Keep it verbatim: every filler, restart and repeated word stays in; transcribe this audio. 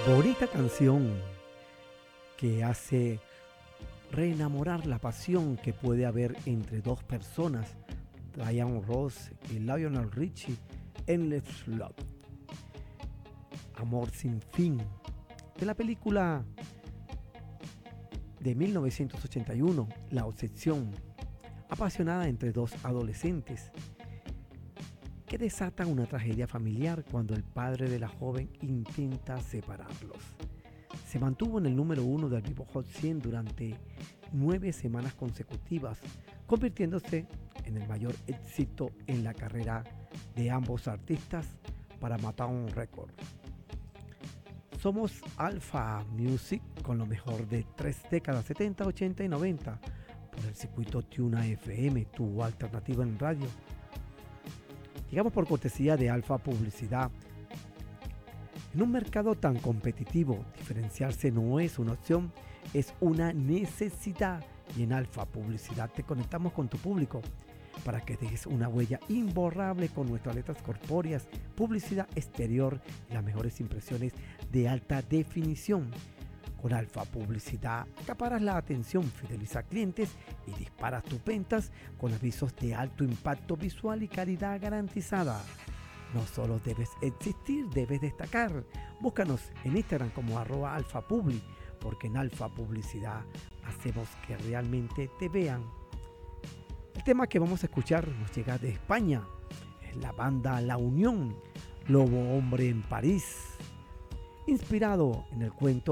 Bonita canción que hace reenamorar la pasión que puede haber entre dos personas, Diana Ross y Lionel Richie, Endless Love, Amor sin fin, de la película de mil novecientos ochenta y uno, La Obsesión, apasionada entre dos adolescentes que desata una tragedia familiar cuando el padre de la joven intenta separarlos. Se mantuvo en el número uno del Billboard Hot cien durante nueve semanas consecutivas, convirtiéndose en el mayor éxito en la carrera de ambos artistas para Motown Records. Somos Alpha Music con lo mejor de tres décadas, setenta, ochenta y noventa, por el circuito Tuna F M, tu alternativa en radio. Llegamos por cortesía de Alfa Publicidad. En un mercado tan competitivo, diferenciarse no es una opción, es una necesidad. Y en Alfa Publicidad te conectamos con tu público para que dejes una huella imborrable con nuestras letras corpóreas, publicidad exterior y las mejores impresiones de alta definición. Con Alfa Publicidad acaparas la atención, fideliza clientes y disparas tus ventas con avisos de alto impacto visual y calidad garantizada. No solo debes existir, debes destacar. Búscanos en Instagram como arroba alfapubli, porque en Alfa Publicidad hacemos que realmente te vean. El tema que vamos a escuchar nos llega de España. Es la banda La Unión, Lobo Hombre en París, inspirado en el cuento